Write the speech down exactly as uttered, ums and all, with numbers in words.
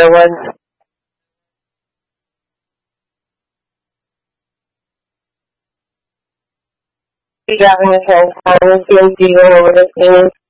there was he got me a phone call with him, do you know what it is?